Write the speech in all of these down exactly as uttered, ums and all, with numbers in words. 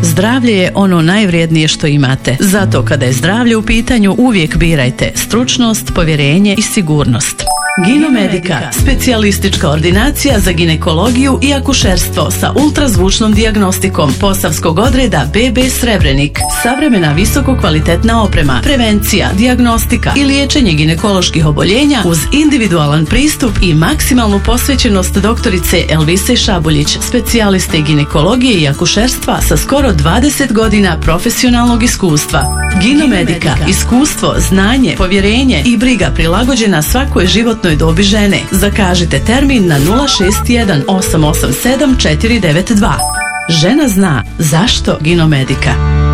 Zdravlje je ono najvrijednije što imate. Zato kada je zdravlje u pitanju, uvijek birajte stručnost, povjerenje i sigurnost. Ginomedika, specijalistička ordinacija za ginekologiju i akušerstvo sa ultrazvučnom dijagnostikom Posavskog odreda be be Srebrenik. Savremena visoko kvalitetna oprema, prevencija, dijagnostika i liječenje ginekoloških oboljenja uz individualan pristup i maksimalnu posvećenost doktorice Elvise Šabuljić, specijaliste ginekologije i akušerstva sa skoro dvadeset godina profesionalnog iskustva. Ginomedika, iskustvo, znanje, povjerenje i briga prilagođena svakoj životnoj dobi žene. Zakažite termin na nula šest jedan osam osam sedam četiri devet dva. Žena zna zašto Ginomedika.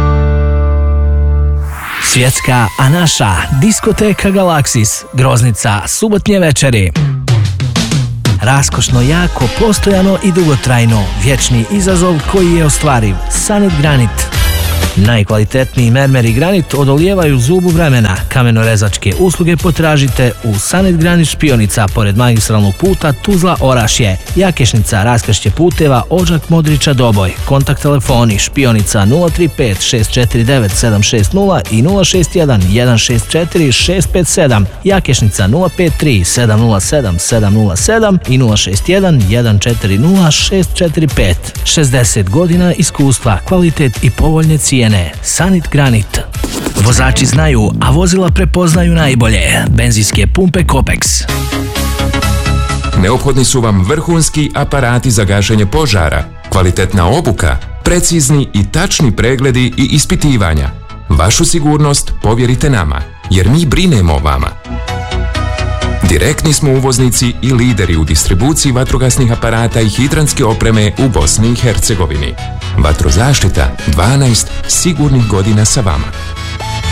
Svjetska, a naša diskoteka Galaksis, Groznica, subotnje večeri. Raskošno, jako, postojano i dugotrajno. Vječni izazov koji je ostvariv. Sanit Granit. Najkvalitetniji mermer i granit odolijevaju zubu vremena. Kamenorezačke usluge potražite u Sanit Granit Špionica pored magistralnog puta Tuzla-Orašje, Jakešnica, raskršće puteva Odžak Modrića Doboj. Kontakt telefoni Špionica nula tri pet šest četiri devet sedam šest nula i nula šest jedan jedan šest četiri šest pet sedam, Jakešnica nula pet tri sedam nula sedam sedam nula sedam i nula šest jedan jedan četiri nula šest četiri pet. šezdeset godina iskustva, kvalitet i povoljne cijene. Sanit Granit. Vozači znaju, a vozila prepoznaju najbolje. Benzinske pumpe Kopex. Neophodni su vam vrhunski aparati za gašenje požara, kvalitetna obuka, precizni i tačni pregledi i ispitivanja. Vašu sigurnost povjerite nama, jer mi brinemo o vama. Direktni smo uvoznici i lideri u distribuciji vatrogasnih aparata i hidrantske opreme u Bosni i Hercegovini. Vatrozaštita, dvanaest sigurnih godina sa vama.